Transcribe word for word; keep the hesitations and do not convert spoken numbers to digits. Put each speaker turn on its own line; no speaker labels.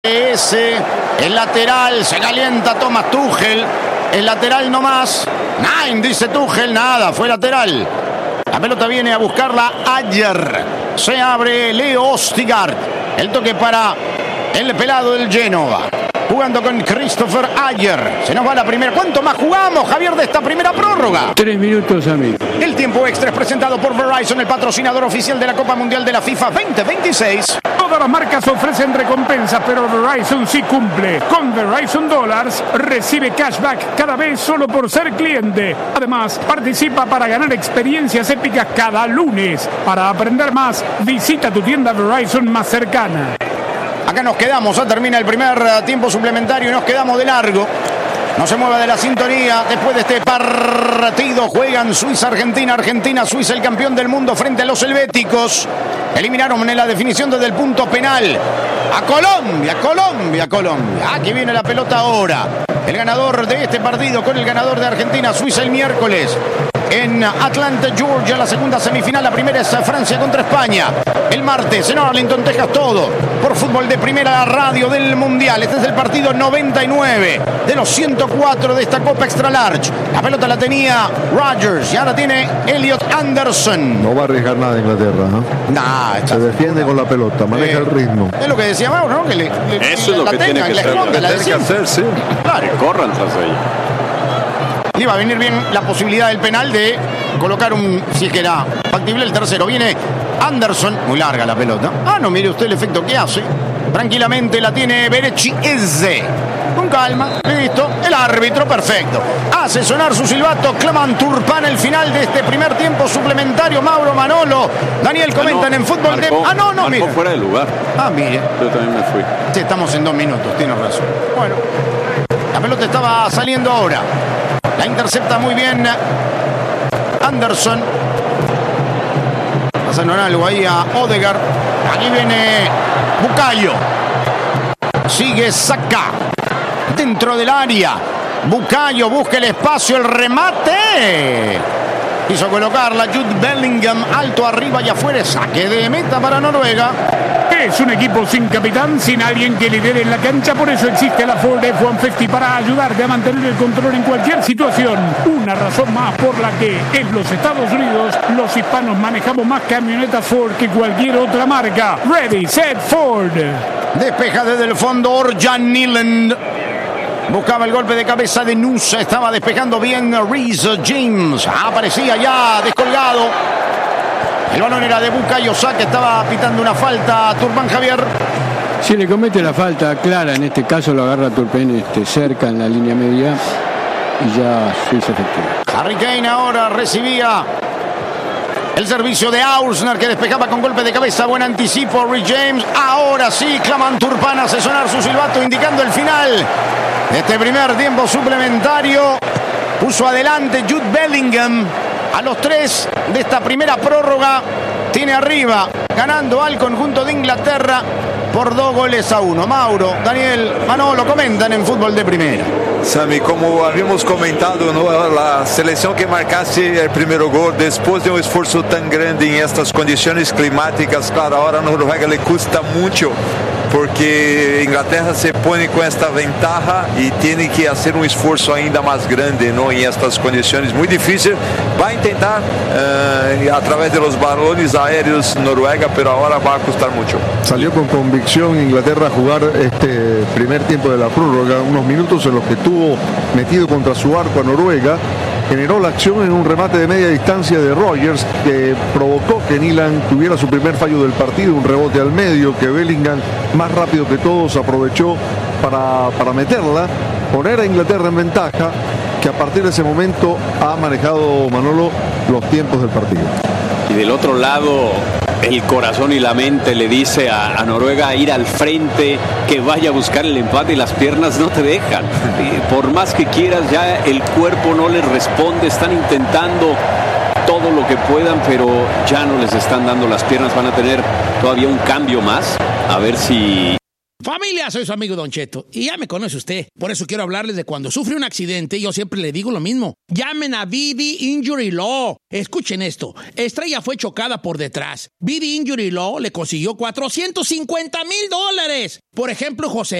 Ese, el lateral, se calienta Thomas Tuchel. El lateral nomás. Nein, dice Tuchel, nada, fue lateral. La pelota viene a buscarla ayer. Se abre Leo Ostigard. El toque para el pelado del Génova. Jugando con Christopher Ayer. Se nos va la primera. ¿Cuánto más jugamos, Javier, de esta primera prórroga?
Tres minutos, amigo.
El tiempo extra es presentado por Verizon, el patrocinador oficial de la Copa Mundial de la FIFA veinte veintiséis.
Todas las marcas ofrecen recompensas, pero Verizon sí cumple. Con Verizon Dollars recibe cashback cada vez solo por ser cliente. Además, participa para ganar experiencias épicas cada lunes. Para aprender más, visita tu tienda Verizon más cercana.
Acá nos quedamos, ya termina el primer tiempo suplementario y nos quedamos de largo. No se mueva de la sintonía. Después de este partido juegan Suiza-Argentina. Argentina-Suiza, el campeón del mundo frente a los helvéticos. Eliminaron en la definición desde el punto penal a Colombia, Colombia, Colombia. Aquí viene la pelota ahora. El ganador de este partido con el ganador de Argentina-Suiza el miércoles en Atlanta, Georgia, la segunda semifinal. La primera es Francia contra España. El martes en Arlington, Texas, todo por Fútbol de Primera, Radio del Mundial. Este es el partido noventa y nueve de los ciento cuatro de esta Copa Extra Large. La pelota la tenía Rodgers y ahora tiene Elliot Anderson.
No va a arriesgar nada Inglaterra, ¿no?
Nah,
Se defiende con la pelota, maneja
eh,
el ritmo.
Es lo que decía Mauro, ¿no? Que le, le,
Eso es lo que
tengan,
tiene que
la
hacer.
esconda,
Lo que
la
tiene que hacer, sí.
Claro.
Que corran tras ella.
Le iba a venir bien la posibilidad del penal de colocar un, si es que era factible, el tercero. Viene Anderson, muy larga la pelota. Ah, no, mire usted el efecto que hace. Tranquilamente la tiene Berechi Eze. Con calma, listo. El árbitro, perfecto. Hace sonar su silbato. Claman Turpán el final de este primer tiempo suplementario. Mauro, Manolo, Daniel comentan
no,
en fútbol
marcó,
de... Ah, no, no,
mira.
mira.
Fuera de lugar.
Ah, mire.
Yo también me fui.
Sí, estamos en dos minutos, tiene razón. Bueno, la pelota estaba saliendo ahora. La intercepta muy bien Anderson. Pasan algo ahí a Odegaard. Aquí viene Bukayo. Sigue Saka. Dentro del área. Bukayo busca el espacio, el remate. Quiso colocarla Jude Bellingham alto arriba y afuera. Saque de meta para Noruega.
Es un equipo sin capitán, sin alguien que lidere en la cancha, por eso existe la Ford F ciento cincuenta para ayudarte a mantener el control en cualquier situación. Una razón más por la que en los Estados Unidos los hispanos manejamos más camionetas Ford que cualquier otra marca. Ready, set, Ford.
Despeja desde el fondo Orjan Nyland. Buscaba el golpe de cabeza de Nusa. Estaba despejando bien Reece James. Aparecía ya descolgado. El balón era de Bukayo Saka, estaba pitando una falta a Turpán, Javier.
Si le comete la falta clara, en este caso lo agarra Turpán este, cerca en la línea media y ya Suiza efectiva.
Harry Kane ahora recibía el servicio de Ausner que despejaba con golpe de cabeza. Buen anticipo, Reece James. Ahora sí, claman Turpán, hace sonar su silbato indicando el final de este primer tiempo suplementario. Puso adelante Jude Bellingham. A los tres de esta primera prórroga tiene arriba, ganando al conjunto de Inglaterra por dos goles a uno. Mauro, Daniel, Manolo comentan en Fútbol de Primera.
Sami, como habíamos comentado, ¿no? La selección que marcase el primer gol después de un esfuerzo tan grande en estas condiciones climáticas, claro, ahora a Noruega le cuesta mucho porque Inglaterra se pone con esta ventaja y tiene que hacer un esfuerzo ainda más grande, ¿no? En estas condiciones muy difíciles. Va a intentar uh, a través de los balones aéreos Noruega, pero ahora va a costar mucho.
Salió con convicción Inglaterra a jugar este primer tiempo de la prórroga, unos minutos en los que tuvo metido contra su arco a Noruega. Generó la acción en un remate de media distancia de Rodgers que provocó que Nyland tuviera su primer fallo del partido, un rebote al medio que Bellingham, más rápido que todos, aprovechó para, para meterla, poner a Inglaterra en ventaja, que a partir de ese momento ha manejado Manolo los tiempos del partido.
Y del otro lado, el corazón y la mente le dice a, a Noruega ir al frente, que vaya a buscar el empate y las piernas no te dejan. Y por más que quieras, ya el cuerpo no les responde, están intentando todo lo que puedan, pero ya no les están dando las piernas. Van a tener todavía un cambio más, a ver si...
Familia, soy su amigo Don Cheto y ya me conoce usted. Por eso quiero hablarles de cuando sufre un accidente. Yo siempre le digo lo mismo. Llamen a V D Injury Law. Escuchen esto. Estrella fue chocada por detrás. V D Injury Law le consiguió cuatrocientos cincuenta mil dólares. Por ejemplo, José